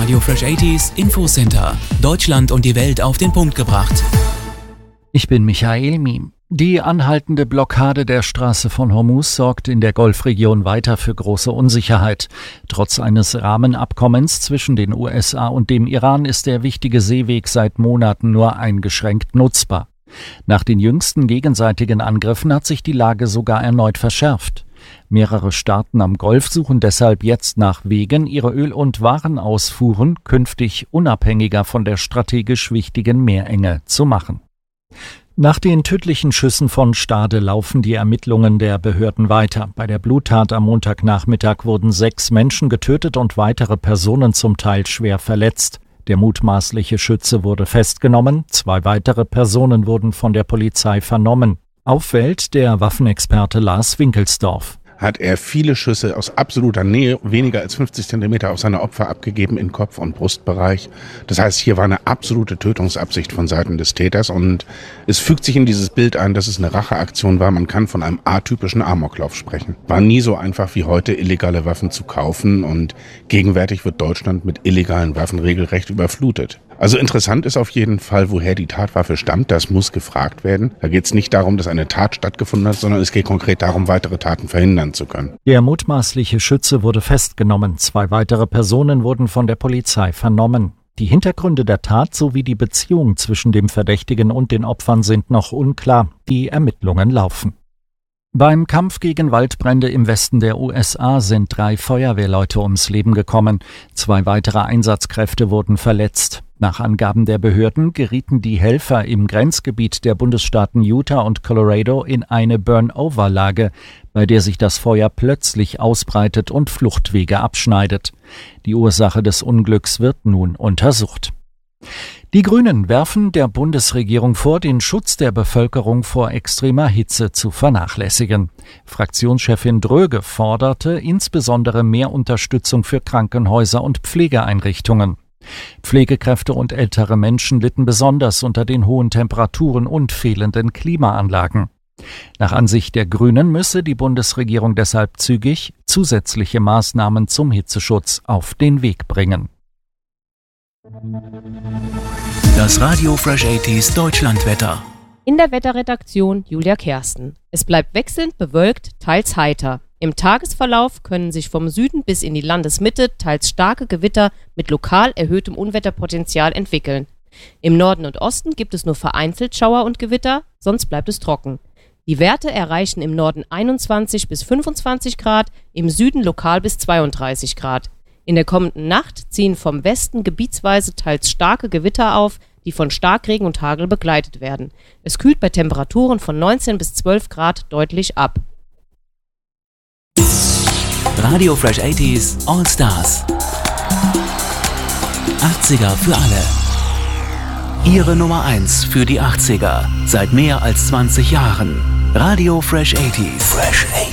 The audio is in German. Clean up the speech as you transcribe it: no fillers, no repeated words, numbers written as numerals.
Radio Fresh 80s Infocenter. Deutschland und die Welt auf den Punkt gebracht. Ich bin Michael Miem. Die anhaltende Blockade der Straße von Hormuz sorgt in der Golfregion weiter für große Unsicherheit. Trotz eines Rahmenabkommens zwischen den USA und dem Iran ist der wichtige Seeweg seit Monaten nur eingeschränkt nutzbar. Nach den jüngsten gegenseitigen Angriffen hat sich die Lage sogar erneut verschärft. Mehrere Staaten am Golf suchen deshalb jetzt nach Wegen, ihre Öl- und Warenausfuhren künftig unabhängiger von der strategisch wichtigen Meerenge zu machen. Nach den tödlichen Schüssen von Stade laufen die Ermittlungen der Behörden weiter. Bei der Bluttat am Montagnachmittag wurden 6 Menschen getötet und weitere Personen zum Teil schwer verletzt. Der mutmaßliche Schütze wurde festgenommen, 2 weitere Personen wurden von der Polizei vernommen. Auffällt der Waffenexperte Lars Winkelsdorf. Hat er viele Schüsse aus absoluter Nähe, weniger als 50 Zentimeter auf seine Opfer abgegeben in Kopf- und Brustbereich. Das heißt, hier war eine absolute Tötungsabsicht von Seiten des Täters und es fügt sich in dieses Bild ein, dass es eine Racheaktion war. Man kann von einem atypischen Amoklauf sprechen. War nie so einfach wie heute, illegale Waffen zu kaufen und gegenwärtig wird Deutschland mit illegalen Waffen regelrecht überflutet. Also interessant ist auf jeden Fall, woher die Tatwaffe stammt. Das muss gefragt werden. Da geht es nicht darum, dass eine Tat stattgefunden hat, sondern es geht konkret darum, weitere Taten verhindern zu können. Der mutmaßliche Schütze wurde festgenommen. 2 weitere Personen wurden von der Polizei vernommen. Die Hintergründe der Tat sowie die Beziehung zwischen dem Verdächtigen und den Opfern sind noch unklar. Die Ermittlungen laufen. Beim Kampf gegen Waldbrände im Westen der USA sind 3 Feuerwehrleute ums Leben gekommen. 2 weitere Einsatzkräfte wurden verletzt. Nach Angaben der Behörden gerieten die Helfer im Grenzgebiet der Bundesstaaten Utah und Colorado in eine Burn-over-Lage, bei der sich das Feuer plötzlich ausbreitet und Fluchtwege abschneidet. Die Ursache des Unglücks wird nun untersucht. Die Grünen werfen der Bundesregierung vor, den Schutz der Bevölkerung vor extremer Hitze zu vernachlässigen. Fraktionschefin Dröge forderte insbesondere mehr Unterstützung für Krankenhäuser und Pflegeeinrichtungen. Pflegekräfte und ältere Menschen litten besonders unter den hohen Temperaturen und fehlenden Klimaanlagen. Nach Ansicht der Grünen müsse die Bundesregierung deshalb zügig zusätzliche Maßnahmen zum Hitzeschutz auf den Weg bringen. Das Radio Fresh 80s Deutschlandwetter. In der Wetterredaktion Julia Kersten. Es bleibt wechselnd bewölkt, teils heiter. Im Tagesverlauf können sich vom Süden bis in die Landesmitte teils starke Gewitter mit lokal erhöhtem Unwetterpotenzial entwickeln. Im Norden und Osten gibt es nur vereinzelt Schauer und Gewitter, sonst bleibt es trocken. Die Werte erreichen im Norden 21 bis 25 Grad, im Süden lokal bis 32 Grad. In der kommenden Nacht ziehen vom Westen gebietsweise teils starke Gewitter auf, die von Starkregen und Hagel begleitet werden. Es kühlt bei Temperaturen von 19 bis 12 Grad deutlich ab. Radio Fresh 80s All Stars. 80er für alle. Ihre Nummer 1 für die 80er. Seit mehr als 20 Jahren. Radio Fresh 80s. Fresh 80s.